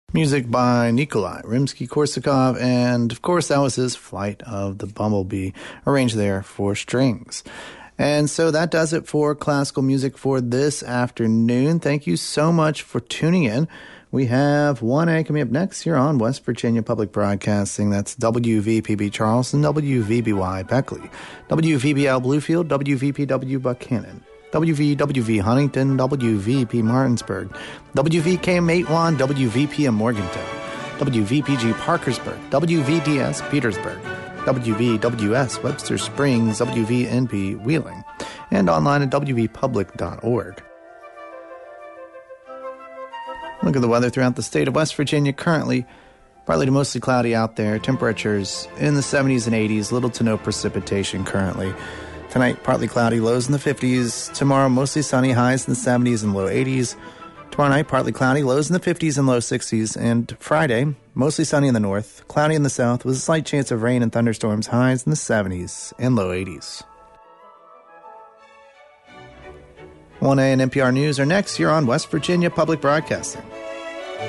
Music by Nikolai Rimsky-Korsakov, and of course that was his Flight of the Bumblebee, arranged there for strings. And so that does it for classical music for this afternoon. Thank you so much for tuning in. We have 1A coming up next here on West Virginia Public Broadcasting. That's WVPB Charleston, WVBY Beckley, WVBL Bluefield, WVPW Buchanan, WVWV Huntington, WVP Martinsburg, WVK Matewan, WVP in Morgantown, WVPG Parkersburg, WVDS Petersburg, WVWS Webster Springs, WVNP Wheeling, and online at wvpublic.org. Look at the weather throughout the state of West Virginia. Currently, partly to mostly cloudy out there. Temperatures in the 70s and 80s. Little to no precipitation currently. Tonight, partly cloudy, lows in the 50s. Tomorrow, mostly sunny, highs in the 70s and low 80s. Tomorrow night, partly cloudy, lows in the 50s and low 60s. And Friday, mostly sunny in the north, cloudy in the south, with a slight chance of rain and thunderstorms, highs in the 70s and low 80s. 1A and NPR News are next here on West Virginia Public Broadcasting.